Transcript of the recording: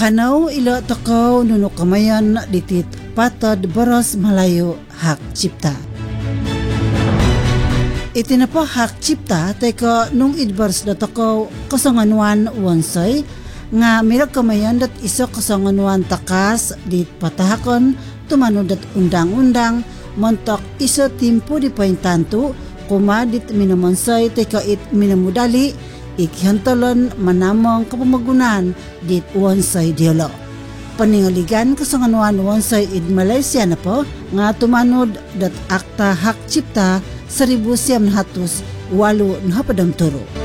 Kanaw ilo takaw nuno kamayan ditit patad boros malayo hak cipta. Itinapa hak cipta teka nung idbars na takaw kasanganuan wansay nga mirag kamayan dat iso kasanganuan takas dit patahakon tumano dat undang-undang montok iso timpo di paintanto kuma dit minamansay teka it minamudali ikhantalon manamong kapamagunan dit wansay dialo. Paningaligan kasanganuan wansay id Malaysia na po nga tumanod dat akta hak cipta 1908 na hapadang turo.